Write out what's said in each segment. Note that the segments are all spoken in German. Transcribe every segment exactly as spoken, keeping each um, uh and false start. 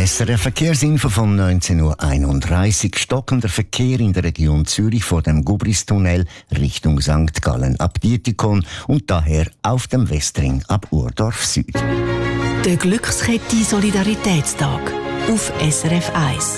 S R F Verkehrsinfo von neunzehn Uhr einunddreißig. Stockender Verkehr in der Region Zürich vor dem Gubristunnel Richtung Sankt Gallen ab Dietikon und daher auf dem Westring ab Urdorf Süd. Der Glückskette Solidaritätstag auf S R F eins.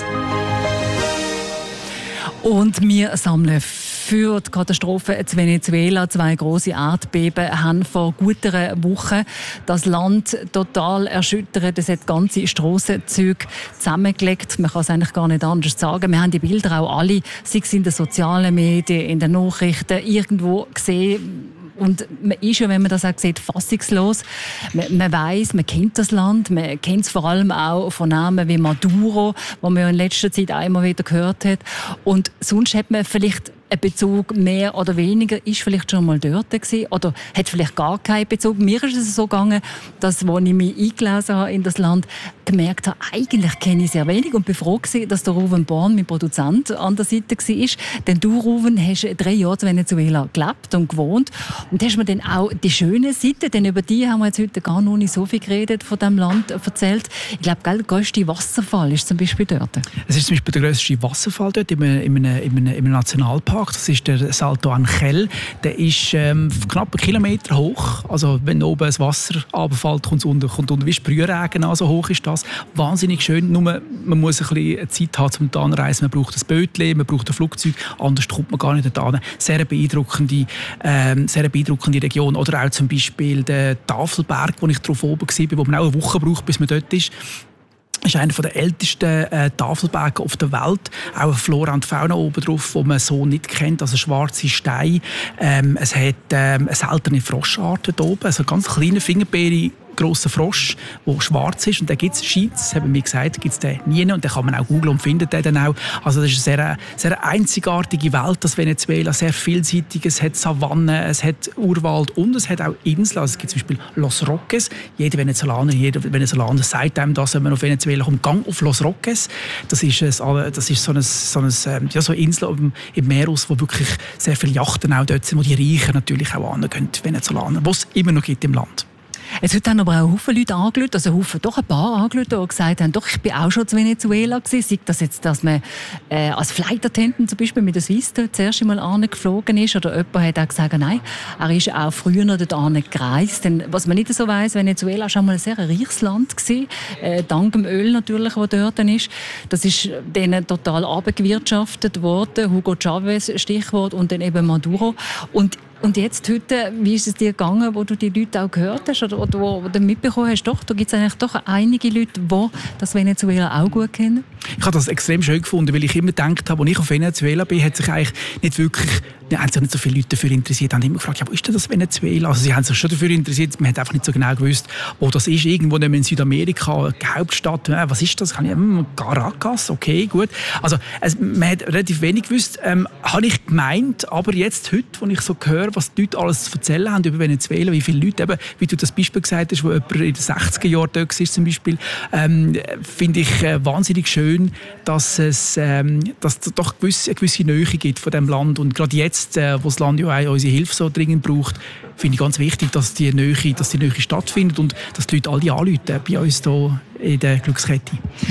Und wir sammeln für die Katastrophe in Venezuela. Zwei grosse Erdbeben haben vor gut einer Woche das Land total erschüttert. Es hat ganze Strassenzüge zusammengelegt. Man kann es eigentlich gar nicht anders sagen. Wir haben die Bilder auch alle, sei es in den sozialen Medien, in den Nachrichten, irgendwo gesehen. Und man ist ja, wenn man das auch sieht, fassungslos. Man, man weiss, man kennt das Land, man kennt es vor allem auch von Namen wie Maduro, wo man ja in letzter Zeit einmal wieder gehört hat. Und sonst hat man vielleicht ein Bezug mehr oder weniger, ist vielleicht schon mal dort gewesen oder hat vielleicht gar keinen Bezug. Mir ist es so gegangen, dass, als ich mich eingelesen habe in das Land, gemerkt habe, eigentlich kenne ich sehr wenig und bin froh gewesen, dass der Ruven Born, mein Produzent, an der Seite war. Denn du, Ruven, hast drei Jahre in Venezuela gelebt und gewohnt und hast mir dann auch die schöne Seite, denn über die haben wir jetzt heute gar noch nicht so viel geredet, von diesem Land erzählt. Ich glaube, der grösste Wasserfall ist zum Beispiel dort. Es ist zum Beispiel der grösste Wasserfall dort in einem, in einem, in einem Nationalpark. Das ist der Salto Angel. Der ist ähm, knapp einen Kilometer hoch. Also wenn oben das Wasser runterfällt, kommt es unten, kommt unten wie Sprühregen an. So hoch ist das. Wahnsinnig schön. Nur man muss ein bisschen Zeit haben, um da anreisen. Man braucht ein Bötchen, man braucht ein Flugzeug. Anders kommt man gar nicht dorthin. Sehr beeindruckende, ähm, sehr beeindruckende Region. Oder auch zum Beispiel der Tafelberg, wo ich drauf oben war, wo man auch eine Woche braucht, bis man dort ist. Das ist einer der ältesten äh, Tafelberge auf der Welt. Auch eine Flora und Fauna oben drauf, die man so nicht kennt. Also schwarze Steine. Ähm, es hat ähm, eine seltene Froschart dort oben. Also ganz kleine Fingerbeere. Grosser Frosch, der schwarz ist. Und den gibt es, scheint es, haben wir gesagt, gibt es den nie. Und den kann man auch googeln und findet den dann auch. Also das ist eine sehr, sehr einzigartige Welt, das Venezuela. Sehr vielseitig. Es hat Savannen, es hat Urwald und es hat auch Inseln. Also es gibt zum Beispiel Los Roques. Jeder Venezolaner, jeder Venezolaner sagt einem das, wenn man auf Venezuela kommt, Gang auf Los Roques. Das ist, ein, das ist so, ein, so, ein, ja, so eine Insel im, im Meer, wo wirklich sehr viele Yachten auch dort sind, wo die Reichen natürlich auch angehen, die Venezolaner, die es immer noch gibt im Land. Es hat dann aber auch Haufen Leute angerufen, also Haufen, doch ein paar angerufen, die gesagt haben, doch, ich bin auch schon in Venezuela gewesen. Sei das jetzt, dass man äh, als Flight Attendant zum Beispiel mit der Swiss das erste Mal angeflogen ist, oder jemand hat auch gesagt, nein, er ist auch früher noch dort gereist. Denn was man nicht so weiss, Venezuela war schon mal ein sehr reiches Land gewesen, äh, dank dem Öl natürlich, das dort ist. Das ist denen total abgewirtschaftet worden, Hugo Chavez Stichwort, und dann eben Maduro. Und Und jetzt heute, wie ist es dir gegangen, wo du die Leute auch gehört hast oder, oder wo du mitbekommen hast, doch, da gibt es eigentlich doch einige Leute, die das Venezuela auch gut kennen? Ich habe das extrem schön gefunden, weil ich immer gedacht habe, als ich auf Venezuela bin, hat sich eigentlich nicht wirklich, ja, haben sich nicht so viele Leute dafür interessiert, haben immer gefragt, ja, wo ist denn das Venezuela? Also sie haben sich schon dafür interessiert, man hat einfach nicht so genau gewusst, wo das ist, irgendwo in Südamerika, die Hauptstadt, ja, was ist das? Ich, hm, Caracas, okay, gut. Also es, man hat relativ wenig gewusst, ähm, habe ich gemeint, aber jetzt, heute, als ich so höre, was die Leute alles zu erzählen haben über Venezuela, wie viele Leute, eben, wie du das Beispiel gesagt hast, wo jemand in den sechziger Jahren dort war, zum Beispiel, ähm, finde ich äh, wahnsinnig schön, dass es ähm, dass es doch gewisse, eine gewisse Nähe gibt von diesem Land. Und gerade jetzt, äh, wo das Land ja auch unsere Hilfe so dringend braucht, finde ich ganz wichtig, dass die Nähe, dass die Nähe stattfindet und dass die Leute alle anrufen bei uns hier in der Glückskette.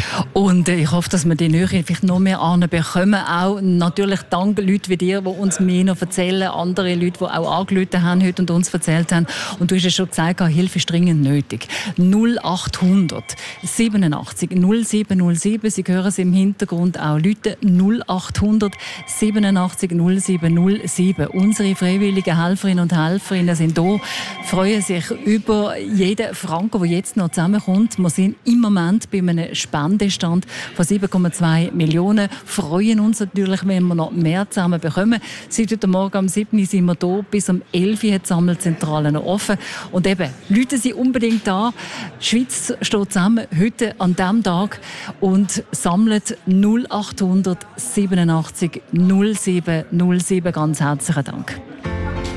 Und ich hoffe, dass wir die Nähe vielleicht noch mehr anbekommen. Auch natürlich dank Leuten wie dir, die uns mehr noch erzählen, andere Leute, die auch angerufen haben heute und uns erzählt haben. Und du hast ja schon gesagt, Hilfe ist dringend nötig. null achthundert siebenundachtzig null sieben null sieben. Sie hören es im Hintergrund auch Leute. null achthundert siebenundachtzig null sieben null sieben. Unsere freiwilligen Helferinnen und Helferinnen sind da, freuen sich über jeden Franken, der jetzt noch zusammenkommt. Wir sind im Moment bei einem Spendestand von sieben Komma zwei Millionen. Freuen uns natürlich, wenn wir noch mehr zusammen bekommen. Seit heute Morgen um sieben Uhr sind wir da, bis um elf Uhr hat die Sammelzentrale noch offen. Und eben, Leute sind unbedingt da. Die Schweiz steht zusammen heute an diesem Tag und sammelt null achthundert siebenundachtzig null sieben null sieben. Ganz herzlichen Dank.